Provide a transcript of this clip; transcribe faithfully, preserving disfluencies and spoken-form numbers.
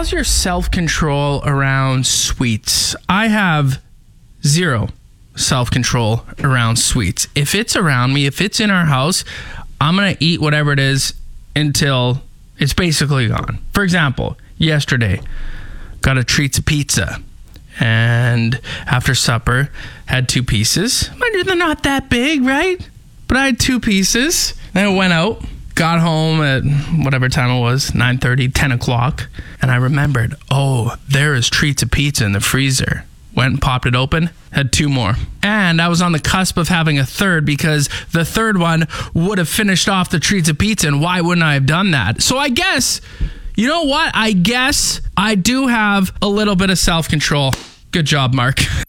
how's your self-control around sweets? I have zero self-control around sweets. If it's around me, if it's in our house, I'm going to eat whatever it is until it's basically gone. For example, yesterday, got a Treats Pizza. And after supper, had two pieces. They're not that big, right? But I had two pieces. Then I went out, got home at whatever time it was, nine thirty, ten o'clock. And I remembered, oh, there is Treats Pizza in the freezer. Went and popped it open, had two more. And I was on the cusp of having a third because the third one would have finished off the Treats Pizza. And why wouldn't I have done that? So I guess, you know what? I guess I do have a little bit of self-control. Good job, Mark.